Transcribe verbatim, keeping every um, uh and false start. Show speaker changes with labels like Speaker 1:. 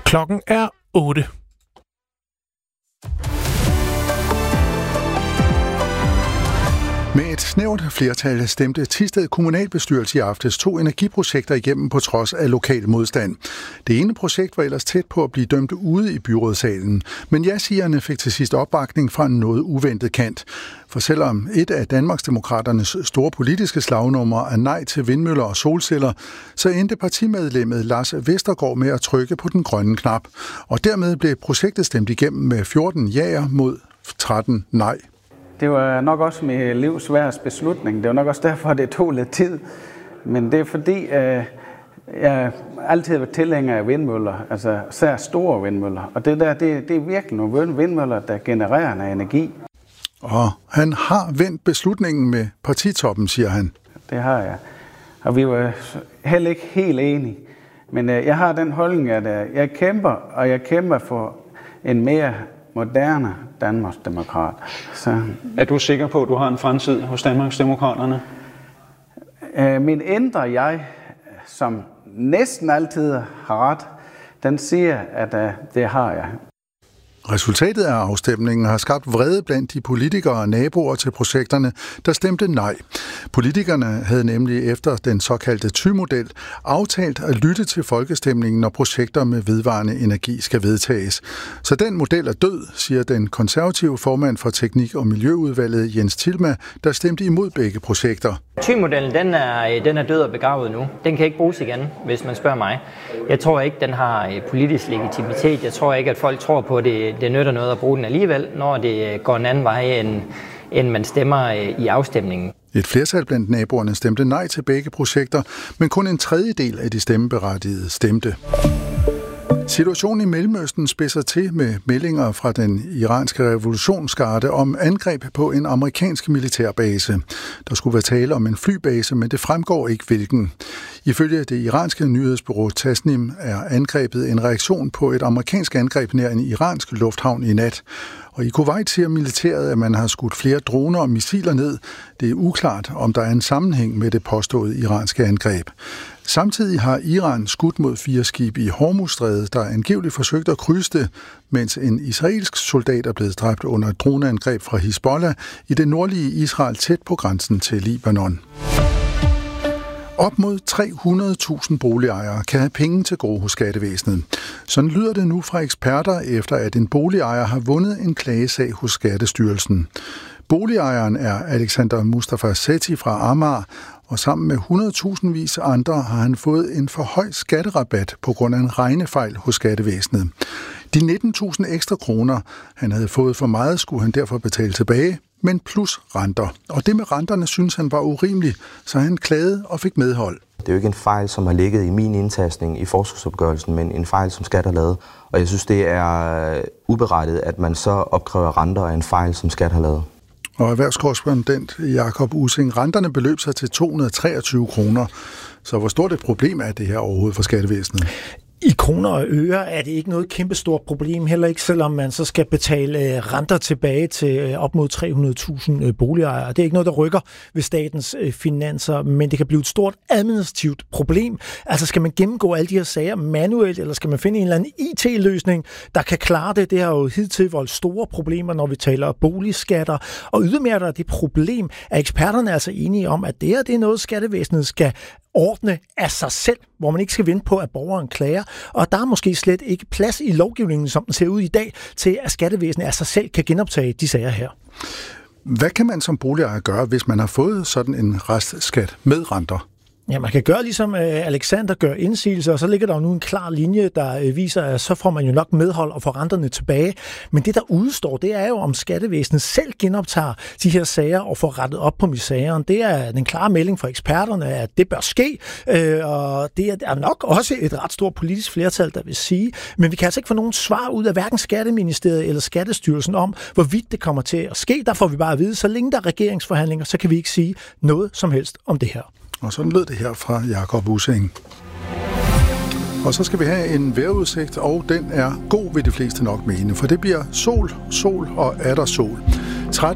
Speaker 1: Klokken er otte.
Speaker 2: Med et snævert flertal stemte Thisted kommunalbestyrelse i aftes to energiprojekter igennem på trods af lokal modstand. Det ene projekt var ellers tæt på at blive dømt ude i byrådssalen, men ja-sigerne fik til sidst opbakning fra en noget uventet kant. For selvom et af Danmarksdemokraternes store politiske slagnumre er nej til vindmøller og solceller, så endte partimedlemmet Lars Vestergaard med at trykke på den grønne knap. Og dermed blev projektet stemt igennem med fjorten ja'er mod tretten nej.
Speaker 3: Det var nok også mit livs sværeste beslutning. Det var nok også derfor, det tog lidt tid. Men det er fordi, øh, jeg altid har været tilhænger af vindmøller, altså særligt store vindmøller. Og det der, det, det er virkelig nogle vindmøller, der genererer noget energi.
Speaker 2: Og han har vendt beslutningen med partitoppen, siger han.
Speaker 3: Det har jeg. Og vi var heller ikke helt enige. Men øh, jeg har den holdning, at øh, jeg kæmper, og jeg kæmper for en mere moderne Danmarksdemokrat. Så
Speaker 4: er du sikker på, at du har en fremtid hos Danmarksdemokraterne?
Speaker 3: Øh, min indre jeg, som næsten altid har ret, den siger, at øh, det har jeg.
Speaker 2: Resultatet af afstemningen har skabt vrede blandt de politikere og naboer til projekterne, der stemte nej. Politikerne havde nemlig efter den såkaldte Thy-model aftalt at lytte til folkestemningen, når projekter med vedvarende energi skal vedtages. Så den model er død, siger den konservative formand for Teknik- og Miljøudvalget Jens Tilma, der stemte imod begge projekter.
Speaker 5: Thy-modellen, den er, den er død og begravet nu. Den kan ikke bruges igen, hvis man spørger mig. Jeg tror ikke, den har politisk legitimitet. Jeg tror ikke, at folk tror på, at det, det nytter noget at bruge den alligevel, når det går en anden vej, end, end man stemmer i afstemningen.
Speaker 2: Et flertal blandt naboerne stemte nej til begge projekter, men kun en tredjedel af de stemmeberettigede stemte. Situationen i Mellemøsten spidser til med meldinger fra den iranske revolutionsgarde om angreb på en amerikansk militærbase. Der skulle være tale om en flybase, men det fremgår ikke hvilken. Ifølge det iranske nyhedsbureau Tasnim er angrebet en reaktion på et amerikansk angreb nær en iransk lufthavn i nat. Og i Kuwait siger militæret, at man har skudt flere droner og missiler ned. Det er uklart, om der er en sammenhæng med det påståede iranske angreb. Samtidig har Iran skudt mod fire skibe i Hormuzstrædet, der angiveligt forsøgte at krydse det, mens en israelsk soldat er blevet dræbt under et droneangreb fra Hizbollah i det nordlige Israel tæt på grænsen til Libanon. Op mod tre hundrede tusind boligejere kan have penge til gode hos skattevæsenet. Sådan lyder det nu fra eksperter, efter at en boligejer har vundet en klagesag hos Skattestyrelsen. Boligejeren er Alexander Mustafa Sethi fra Amager, og sammen med hundredtusindvis andre har han fået en for høj skatterabat på grund af en regnefejl hos skattevæsenet. De nitten tusind ekstra kroner, han havde fået for meget, skulle han derfor betale tilbage, men plus renter. Og det med renterne synes han var urimeligt, så han klagede og fik medhold.
Speaker 6: Det er jo ikke en fejl, som har ligget i min indtastning i forskudsopgørelsen, men en fejl, som skat har lavet. Og jeg synes, det er uberettiget, at man så opkræver renter af en fejl, som skat har lavet.
Speaker 2: Og erhvervskorrespondent Jakob Ussing, renterne beløb sig til to hundrede og treogtyve kroner. Så hvor stort et problem er det her overhovedet for skattevæsenet?
Speaker 7: I kroner og øre er det ikke noget kæmpestort problem, heller ikke selvom man så skal betale renter tilbage til op mod tre hundrede tusind boligejere. Det er ikke noget, der rykker ved statens finanser, men det kan blive et stort administrativt problem. Altså skal man gennemgå alle de her sager manuelt, eller skal man finde en eller anden I T-løsning, der kan klare det? Det har jo hidtil voldt store problemer, når vi taler boligskatter. Og ydermere der er det problem, at eksperterne er altså enige om, at det her det er noget, skattevæsenet skal ordne af sig selv, hvor man ikke skal vente på, at borgeren klager. Og der er måske slet ikke plads i lovgivningen, som den ser ud i dag, til at skattevæsenet af sig selv kan genoptage de sager her.
Speaker 2: Hvad kan man som boligejer gøre, hvis man har fået sådan en restskat med renter?
Speaker 7: Ja, man kan gøre ligesom Alexander gør indsigelse, og så ligger der jo nu en klar linje, der viser, at så får man jo nok medhold og får renterne tilbage. Men det, der udstår, det er jo, om skattevæsenet selv genoptager de her sager og får rettet op på misæren. Det er den klare melding fra eksperterne, at det bør ske, og det er nok også et ret stort politisk flertal, der vil sige. Men vi kan altså ikke få nogen svar ud af hverken Skatteministeriet eller Skattestyrelsen om, hvorvidt det kommer til at ske. Der får vi bare at vide, så længe der er regeringsforhandlinger, så kan vi ikke sige noget som helst om det her.
Speaker 2: Og sådan lød det her fra Jakob Ussing. Og så skal vi have en vejrudsigt, og den er god, vil de fleste nok mene, for det bliver sol, sol og atter sol.